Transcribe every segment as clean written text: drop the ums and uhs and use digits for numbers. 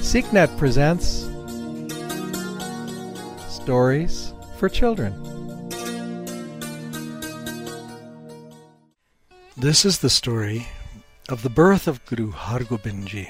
SeekNet presents Stories for Children. This is the story of the birth of Guru Hargobind Ji.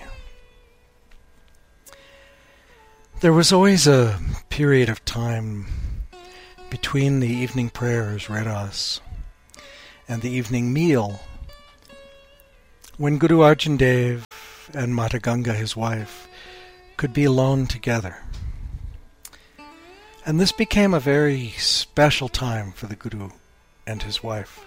There was always a period of time between the evening prayers read us and the evening meal when Guru Arjan Dev and Mata Ganga, his wife, could be alone together. And this became a very special time for the Guru and his wife.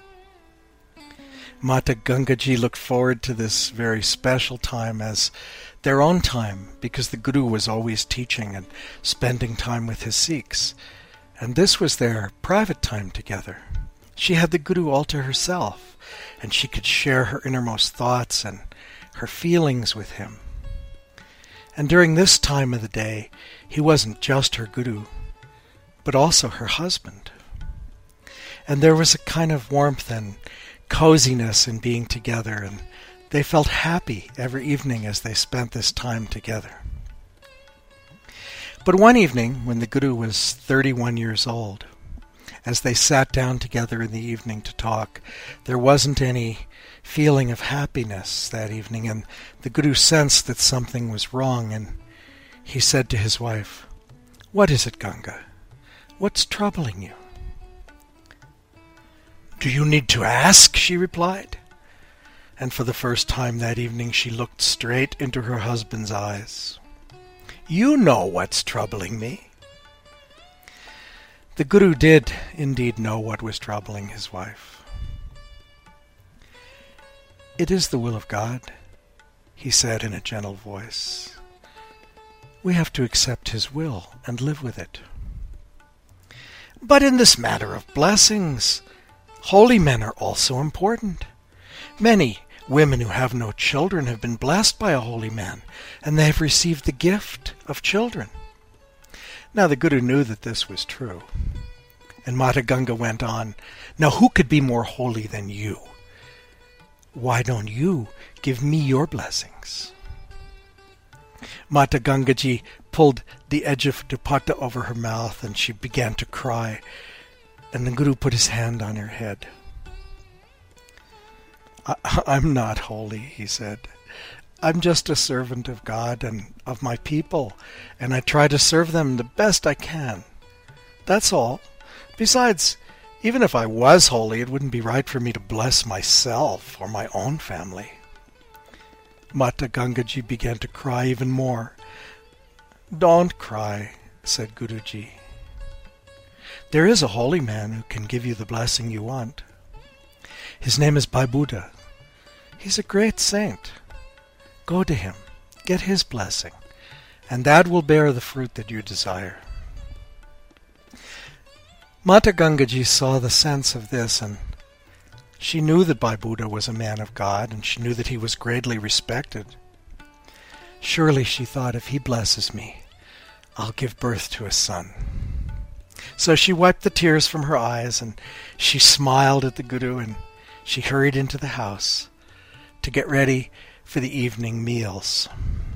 Mata Gangaji looked forward to this very special time as their own time, because the Guru was always teaching and spending time with his Sikhs, and this was their private time together. She had the Guru all to herself, and she could share her innermost thoughts and her feelings with him. And during this time of the day, he wasn't just her Guru, but also her husband. And there was a kind of warmth and coziness in being together, and they felt happy every evening as they spent this time together. But one evening, when the Guru was 31 years old, as they sat down together in the evening to talk, there wasn't any feeling of happiness that evening, and the Guru sensed that something was wrong, and he said to his wife, "What is it, Ganga? What's troubling you?" "Do you need to ask?" she replied. And for the first time that evening she looked straight into her husband's eyes. "You know what's troubling me." The Guru did indeed know what was troubling his wife. "It is the will of God," he said in a gentle voice. "We have to accept his will and live with it." "But in this matter of blessings, holy men are also important. Many women who have no children have been blessed by a holy man, and they have received the gift of children." Now the Guru knew that this was true. And Mata Ganga went on, "Now who could be more holy than you? Why don't you give me your blessings?" Mata Gangaji pulled the edge of dupatta over her mouth, and she began to cry, and the Guru put his hand on her head. I'm not holy," he said. "I'm just a servant of God and of my people, and I try to serve them the best I can. That's all. Besides, even if I was holy, it wouldn't be right for me to bless myself or my own family." Mata Gangaji began to cry even more. "Don't cry," said Guruji. "There is a holy man who can give you the blessing you want. His name is Bhai Buddha. He's a great saint. Go to him, get his blessing, and that will bear the fruit that you desire." Mata Gangaji saw the sense of this, and she knew that Bhai Buddha was a man of God, and she knew that he was greatly respected. "Surely," she thought, "if he blesses me, I'll give birth to a son." So she wiped the tears from her eyes, and she smiled at the Guru, and she hurried into the house to get ready for the evening meals.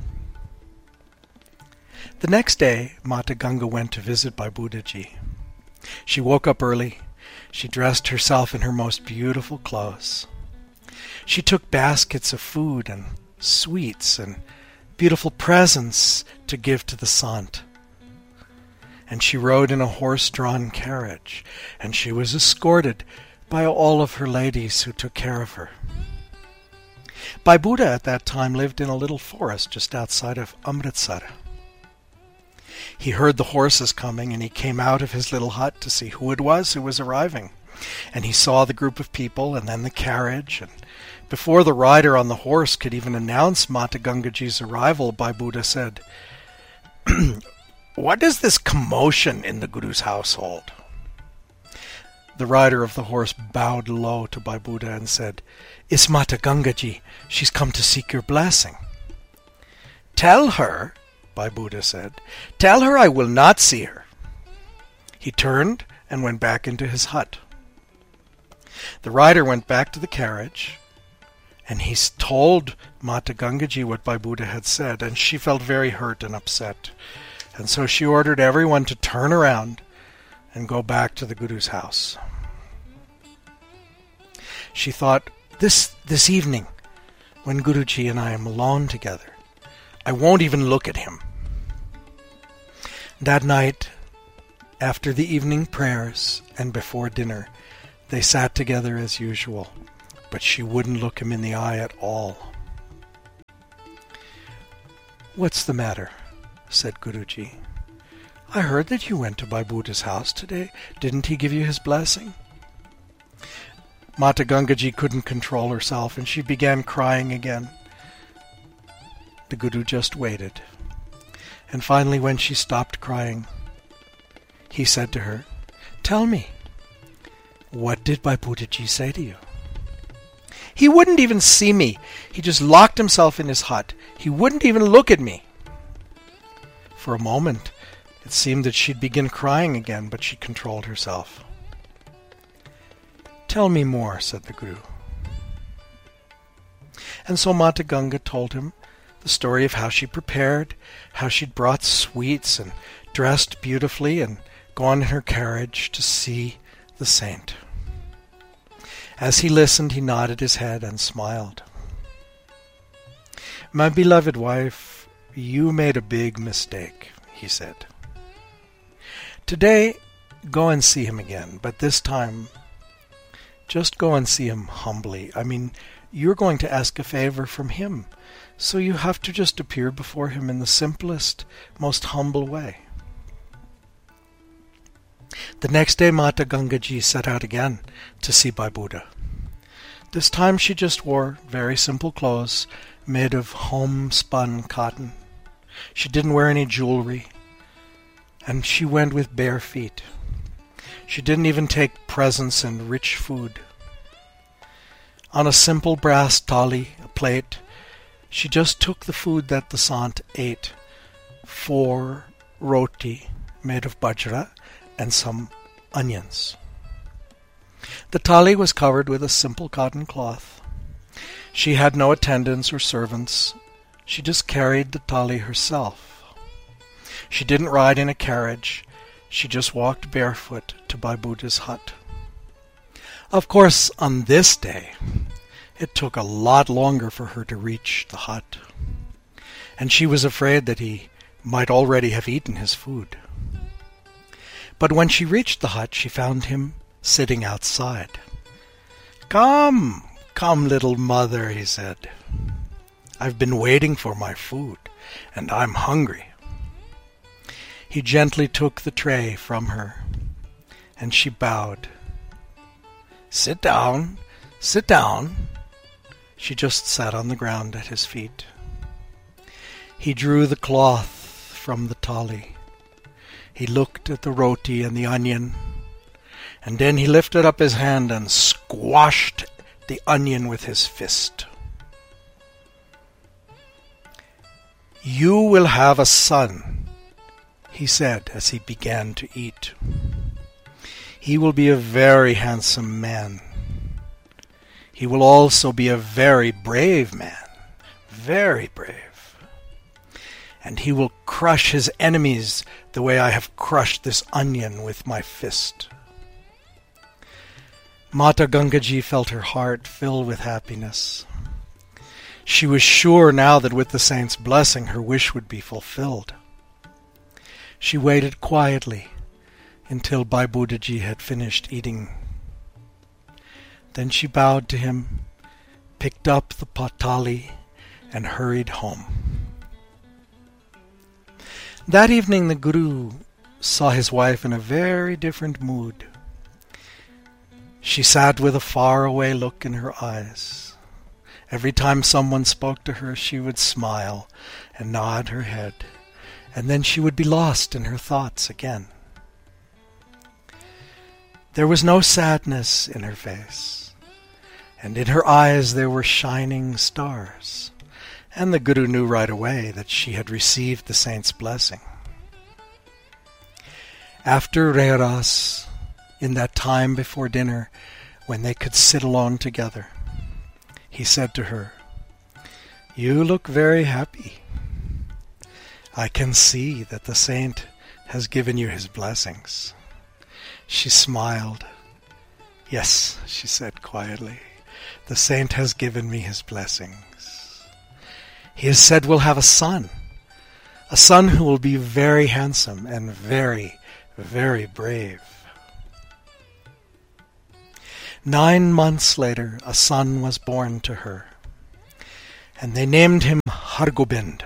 The next day, Mata Ganga went to visit Bhai Buddha Ji. She woke up early. She dressed herself in her most beautiful clothes. She took baskets of food and sweets and beautiful presents to give to the sant. And she rode in a horse-drawn carriage, and she was escorted by all of her ladies who took care of her. Bhai Buddha at that time lived in a little forest just outside of Amritsar. He heard the horses coming, and he came out of his little hut to see who it was who was arriving. And he saw the group of people, and then the carriage, and before the rider on the horse could even announce Mata Gangaji's arrival, Bhai Buddha said, "What is this commotion in the Guru's household?" The rider of the horse bowed low to Bhai Buddha and said, "It's Mata Gangaji. She's come to seek your blessing." "Tell her," Bhai Buddha said, "tell her I will not see her." He turned and went back into his hut. The rider went back to the carriage, And he told Mata Gangaji what Bhai Buddha had said, and she felt very hurt and upset. And so she ordered everyone to turn around and go back to the Guru's house. She thought, this evening, when Guruji and I am alone together, I won't even look at him. That night, after the evening prayers and before dinner, they sat together as usual, but she wouldn't look him in the eye at all. "What's the matter?" said Guruji. "I heard that you went to Bhai Buddha's house today. Didn't he give you his blessing?" Mata Gangaji couldn't control herself, and she began crying again. The Guru just waited. And finally, when she stopped crying, he said to her, "Tell me, what did Bhai Buddhaji say to you?" "He wouldn't even see me. He just locked himself in his hut. He wouldn't even look at me." For a moment, it seemed that she'd begin crying again, but she controlled herself. "Tell me more," said the Guru. And so Mata Ganga told him the story of how she prepared, how she'd brought sweets and dressed beautifully and gone in her carriage to see the saint. As he listened, he nodded his head and smiled. "My beloved wife, you made a big mistake," he said. "Today, go and see him again, but this time, just go and see him humbly. I mean, you're going to ask a favor from him, so you have to just appear before him in the simplest, most humble way." The next day, Mata Gangaji set out again to see Bhai Buddha. This time she just wore very simple clothes made of homespun cotton. She didn't wear any jewelry, and she went with bare feet. She didn't even take presents and rich food. On a simple brass thali, a plate, she just took the food that the sant ate, 4 roti made of bajra and some onions. The thali was covered with a simple cotton cloth. She had no attendants or servants. She just carried the thali herself. She didn't ride in a carriage. She just walked barefoot to Bhai Buddha's hut. Of course, on this day, it took a lot longer for her to reach the hut, and she was afraid that he might already have eaten his food. But when she reached the hut, she found him sitting outside. Come, little mother," he said. "I've been waiting for my food, and I'm hungry." He gently took the tray from her, and she bowed. Sit down. She just sat on the ground at his feet. He drew the cloth from the thali. He looked at the roti and the onion, and then he lifted up his hand and squashed the onion with his fist. "You will have a son," he said as he began to eat. "He will be a very handsome man. He will also be a very brave man, very brave. And he will crush his enemies the way I have crushed this onion with my fist." Mata Gangaji felt her heart fill with happiness. She was sure now that with the saint's blessing her wish would be fulfilled. She waited quietly until Bhai Buddhaji had finished eating. Then she bowed to him, picked up the thali, and hurried home. That evening the Guru saw his wife in a very different mood. She sat with a faraway look in her eyes. Every time someone spoke to her, she would smile and nod her head, and then she would be lost in her thoughts again. There was no sadness in her face, and in her eyes there were shining stars, and the Guru knew right away that she had received the saint's blessing. After Rehras, in that time before dinner, when they could sit alone together, he said to her, "You look very happy. I can see that the saint has given you his blessings." She smiled. "Yes," she said quietly, "the saint has given me his blessings. He has said we'll have a son who will be very handsome and very, very brave." 9 months later, a son was born to her, and they named him Hargobind.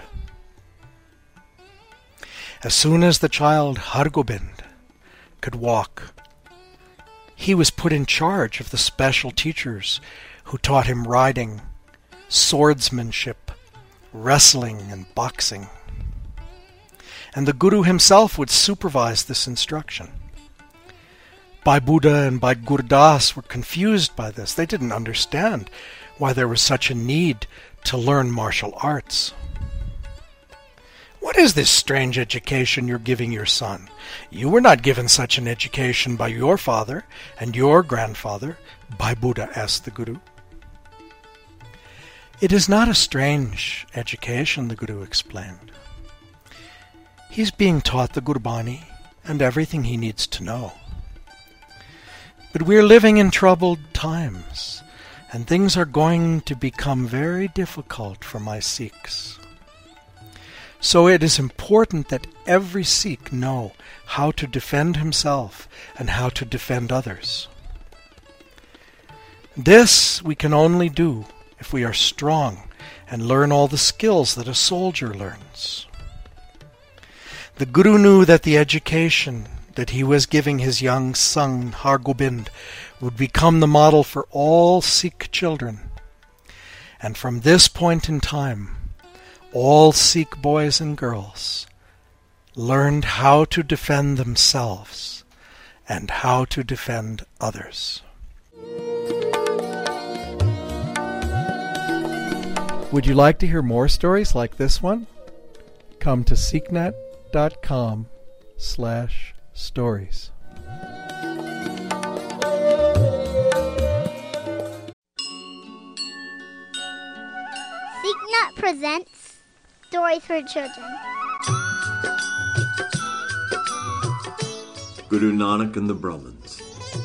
As soon as the child Hargobind could walk, he was put in charge of the special teachers who taught him riding, swordsmanship, wrestling, and boxing. And the Guru himself would supervise this instruction. Bhai Buddha and Bhai Gurdas were confused by this. They didn't understand why there was such a need to learn martial arts. "What is this strange education you're giving your son? You were not given such an education by your father and your grandfather," Bhai Buddha asked the Guru. "It is not a strange education," the Guru explained. "He's being taught the Gurbani and everything he needs to know. But we're living in troubled times, and things are going to become very difficult for my Sikhs. So it is important that every Sikh know how to defend himself and how to defend others. This we can only do if we are strong and learn all the skills that a soldier learns." The Guru knew that the education that he was giving his young son Hargobind would become the model for all Sikh children. And from this point in time, all Sikh boys and girls learned how to defend themselves and how to defend others. Would you like to hear more stories like this one? Come to seeknet.com/stories. SeekNet presents Stories for Children. Guru Nanak and the Brahmins.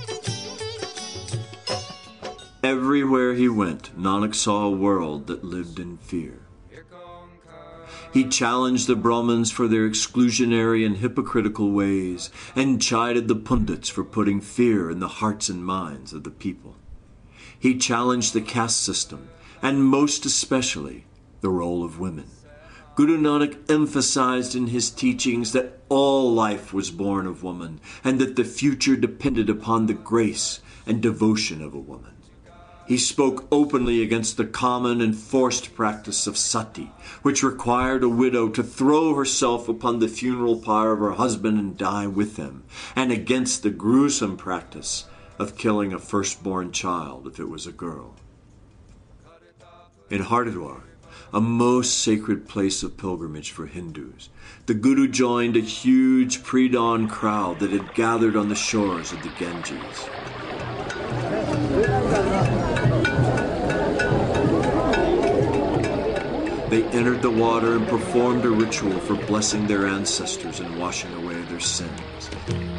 Everywhere he went, Nanak saw a world that lived in fear. He challenged the Brahmins for their exclusionary and hypocritical ways, and chided the Pundits for putting fear in the hearts and minds of the people. He challenged the caste system, and most especially the role of women. Guru Nanak emphasized in his teachings that all life was born of woman, and that the future depended upon the grace and devotion of a woman. He spoke openly against the common and forced practice of sati, which required a widow to throw herself upon the funeral pyre of her husband and die with him, and against the gruesome practice of killing a firstborn child if it was a girl. In Haridwar, a most sacred place of pilgrimage for Hindus, the Guru joined a huge pre-dawn crowd that had gathered on the shores of the Ganges. They entered the water and performed a ritual for blessing their ancestors and washing away their sins.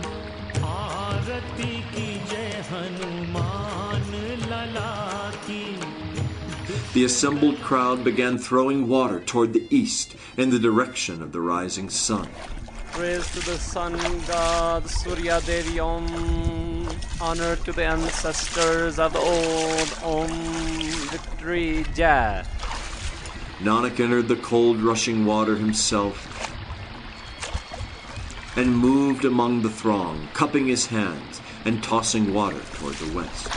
The assembled crowd began throwing water toward the east in the direction of the rising sun. Praise to the sun god, Surya Devi Om. Honor to the ancestors of the old. Om. Victory Jai. Nanak entered the cold rushing water himself and moved among the throng, cupping his hands and tossing water toward the west.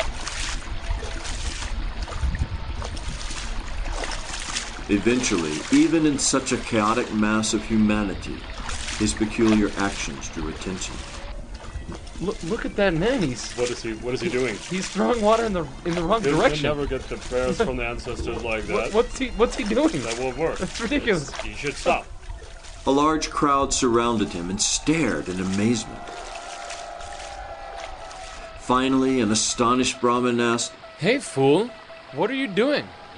Eventually, even in such a chaotic mass of humanity, his peculiar actions drew attention. Look at that man. What is he doing? He's throwing water in the wrong direction. You'll never get the prayers from the ancestors like that. What's he doing? That won't work. That's ridiculous. You should stop. A large crowd surrounded him and stared in amazement. Finally, an astonished Brahmin asked, Hey, fool! What are you doing?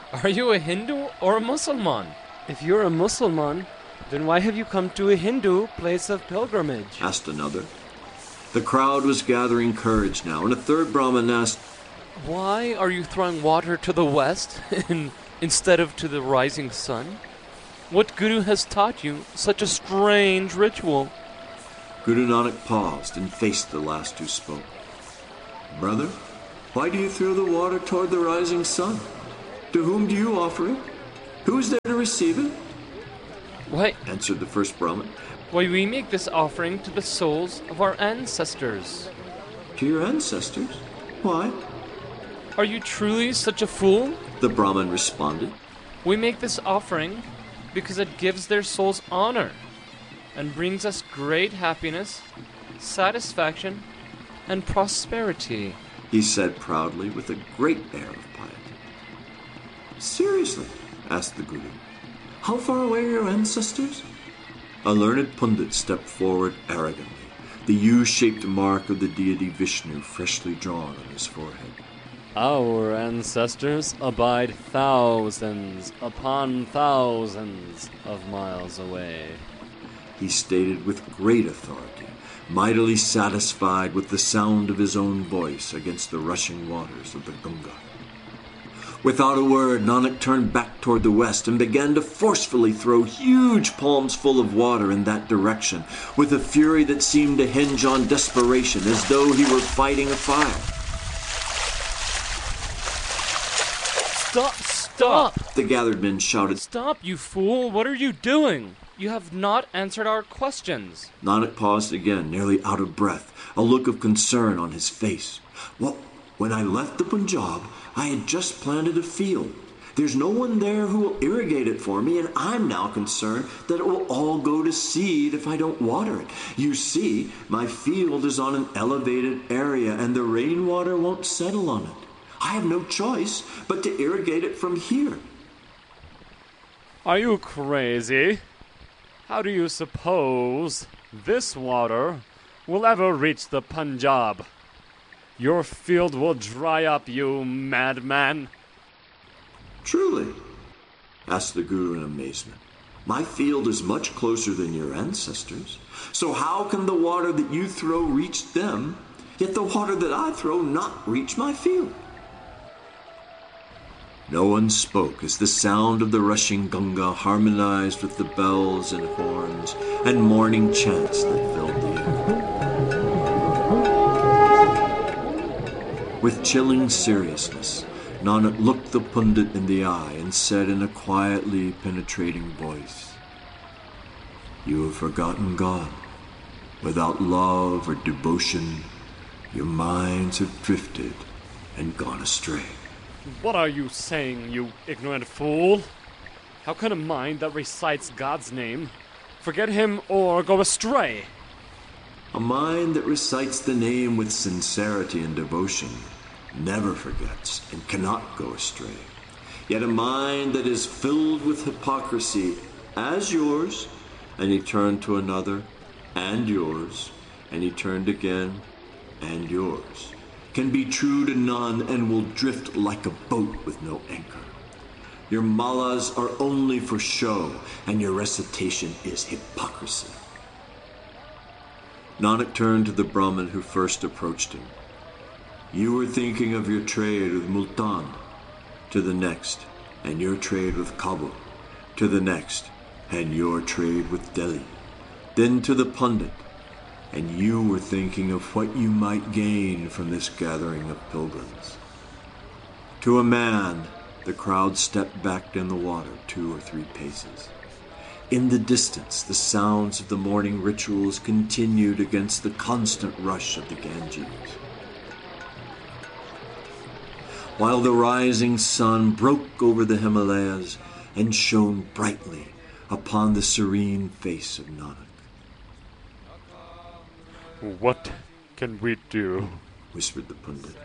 Are you a Hindu or a Mussulman? If you're a Mussulman, then why have you come to a Hindu place of pilgrimage? Asked another. The crowd was gathering courage now, and a third Brahmin asked, Why are you throwing water to the west instead of to the rising sun? What guru has taught you such a strange ritual? Guru Nanak paused and faced the last who spoke. Brother, why do you throw the water toward the rising sun? To whom do you offer it? Who is there to receive it? Why, Answered the first Brahmin. why we make this offering to the souls of our ancestors. To your ancestors? Why? Are you truly such a fool? The Brahmin responded. We make this offering because it gives their souls honor and brings us great happiness, satisfaction, and prosperity. He said proudly with a great air of piety. Seriously? Asked the Guru. How far away are your ancestors? A learned pundit stepped forward arrogantly, the U-shaped mark of the deity Vishnu freshly drawn on his forehead. Our ancestors abide thousands upon thousands of miles away. He stated with great authority, mightily satisfied with the sound of his own voice against the rushing waters of the Ganga. Without a word, Nanak turned back toward the west and began to forcefully throw huge palms full of water in that direction, with a fury that seemed to hinge on desperation, as though he were fighting a fire. Stop! The gathered men shouted. Stop, you fool! What are you doing? You have not answered our questions. Nanak paused again, nearly out of breath, a look of concern on his face. Well, when I left the Punjab, I had just planted a field. There's no one there who will irrigate it for me, and I'm now concerned that it will all go to seed if I don't water it. You see, my field is on an elevated area, and the rainwater won't settle on it. I have no choice but to irrigate it from here. Are you crazy? How do you suppose this water will ever reach the Punjab? Your field will dry up, you madman. Truly? Asked the Guru in amazement. My field is much closer than your ancestors. So how can the water that you throw reach them, yet the water that I throw not reach my field? No one spoke as the sound of the rushing Ganga harmonized with the bells and horns and morning chants that filled the air. With chilling seriousness, Nanak looked the pundit in the eye and said in a quietly penetrating voice, You have forgotten God. Without love or devotion, your minds have drifted and gone astray. What are you saying, you ignorant fool? How can a mind that recites God's name forget him or go astray? A mind that recites the name with sincerity and devotion never forgets and cannot go astray. Yet a mind that is filled with hypocrisy, as yours, and he turned to another, and yours, and he turned again, and yours, can be true to none and will drift like a boat with no anchor. Your malas are only for show, and your recitation is hypocrisy. Nanak turned to the Brahmin who first approached him. You were thinking of your trade with Multan, to the next, and your trade with Kabul, to the next, and your trade with Delhi, then to the pundit, and you were thinking of what you might gain from this gathering of pilgrims. To a man, the crowd stepped back in the water 2 or 3 paces. In the distance, the sounds of the morning rituals continued against the constant rush of the Ganges. While the rising sun broke over the Himalayas and shone brightly upon the serene face of Nanak. What can we do? Whispered the pundit.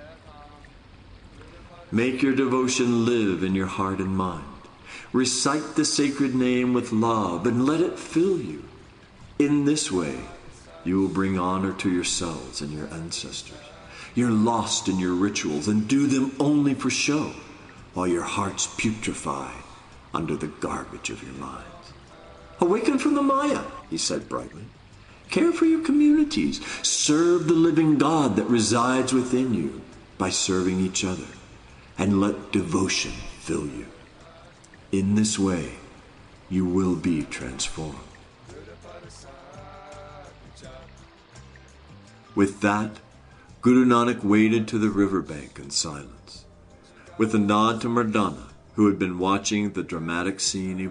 Make your devotion live in your heart and mind. Recite the sacred name with love and let it fill you. In this way, you will bring honor to yourselves and your ancestors. You're lost in your rituals and do them only for show. while your hearts putrefy under the garbage of your minds. Awaken from the Maya, he said brightly. Care for your communities. Serve the living God that resides within you by serving each other. And let devotion fill you. In this way, you will be transformed. With that, Guru Nanak waded to the riverbank in silence. With a nod to Mardana, who had been watching the dramatic scene